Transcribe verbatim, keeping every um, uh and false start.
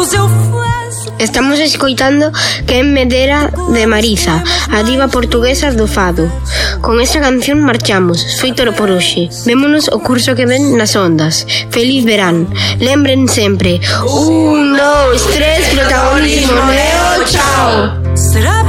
Estamos escoitando Quen me dera de Mariza, a diva portuguesa do fado. Con esta canción marchamos, foi todo por hoxe. Vémonos o curso que ven nas ondas. Feliz verán. Lembren sempre, un, dous, tres, protagonismo, neo, chao.